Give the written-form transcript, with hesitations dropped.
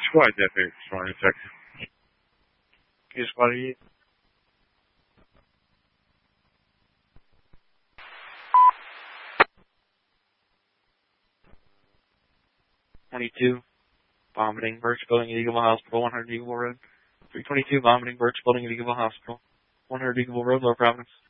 Squad Deputy responding to text. Key Squad 88. Vomiting, Birch Building at Eagleville Hospital, 100 Eagleville Road. 322, vomiting, Birch Building at Eagleville Hospital, 100 Eagleville Road, Lower Providence.